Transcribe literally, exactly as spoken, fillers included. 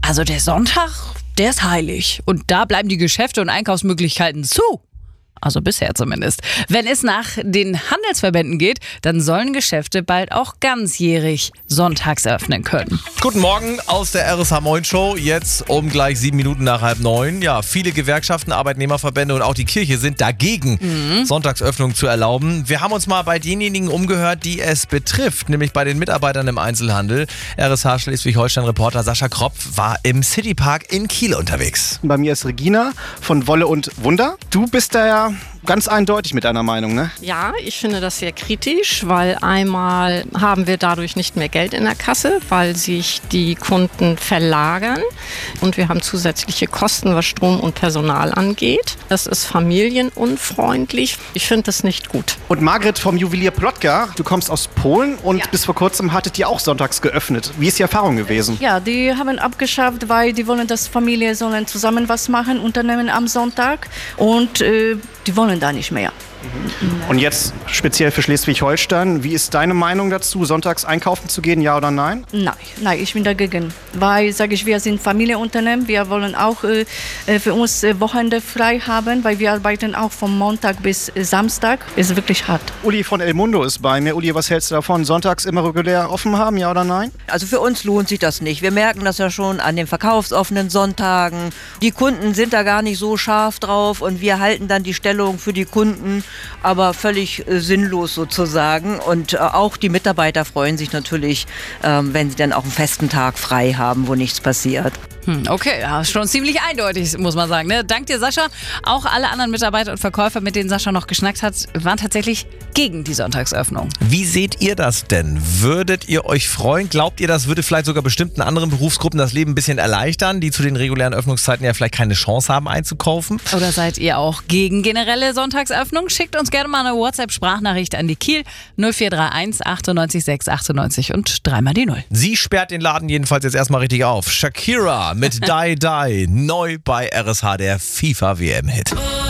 Also der Sonntag, der ist heilig. Und da bleiben die Geschäfte und Einkaufsmöglichkeiten zu. Also bisher zumindest. Wenn es nach den Handelsverbänden geht, dann sollen Geschäfte bald auch ganzjährig sonntags öffnen können. Guten Morgen aus der R S H Moin Show. Jetzt um gleich sieben Minuten nach halb neun. Ja, viele Gewerkschaften, Arbeitnehmerverbände und auch die Kirche sind dagegen, mhm. Sonntagsöffnung zu erlauben. Wir haben uns mal bei denjenigen umgehört, die es betrifft, nämlich bei den Mitarbeitern im Einzelhandel. R S H Schleswig-Holstein-Reporter Sascha Kropf war im Citypark in Kiel unterwegs. Bei mir ist Regina von Wolle und Wunder. Du bist da ja ganz eindeutig mit deiner Meinung, ne? Ja, ich finde das sehr kritisch, weil einmal haben wir dadurch nicht mehr Geld in der Kasse, weil sich die Kunden verlagern und wir haben zusätzliche Kosten, was Strom und Personal angeht. Das ist familienunfreundlich. Ich finde das nicht gut. Und Margret vom Juwelier Plotka, du kommst aus Polen und ja. bis vor kurzem hattet ihr auch sonntags geöffnet. Wie ist die Erfahrung gewesen? Ja, die haben abgeschafft, weil die wollen, dass Familien sollen zusammen was machen, Unternehmen am Sonntag und äh, die wollen da nicht mehr. Und jetzt speziell für Schleswig-Holstein, wie ist deine Meinung dazu, sonntags einkaufen zu gehen, ja oder nein? Nein, nein, ich bin dagegen. Weil, sage ich, wir sind Familienunternehmen, wir wollen auch äh, für uns äh, Wochenende frei haben, weil wir arbeiten auch von Montag bis äh, Samstag. Ist wirklich hart. Uli von El Mundo ist bei mir. Uli, was hältst du davon? Sonntags immer regulär offen haben, ja oder nein? Also für uns lohnt sich das nicht. Wir merken das ja schon an den verkaufsoffenen Sonntagen. Die Kunden sind da gar nicht so scharf drauf und wir halten dann die Stellung für die Kunden, aber völlig äh, sinnlos sozusagen. Und äh, auch die Mitarbeiter freuen sich natürlich, ähm, wenn sie dann auch einen festen Tag frei haben, wo nichts passiert. Hm, okay, ja, schon ziemlich eindeutig, muss man sagen. Ne? Dank dir, Sascha. Auch alle anderen Mitarbeiter und Verkäufer, mit denen Sascha noch geschnackt hat, waren tatsächlich gegen die Sonntagsöffnung. Wie seht ihr das denn? Würdet ihr euch freuen? Glaubt ihr, das würde vielleicht sogar bestimmten anderen Berufsgruppen das Leben ein bisschen erleichtern, die zu den regulären Öffnungszeiten ja vielleicht keine Chance haben einzukaufen? Oder seid ihr auch gegen generelle Sonntagsöffnung? Schickt uns gerne mal eine WhatsApp-Sprachnachricht an die Kiel null vier drei eins achtundneunzig sechs achtundneunzig und dreimal die Null. Sie sperrt den Laden jedenfalls jetzt erstmal richtig auf. Shakira mit Die Die, neu bei R S H, der FIFA-W M-Hit.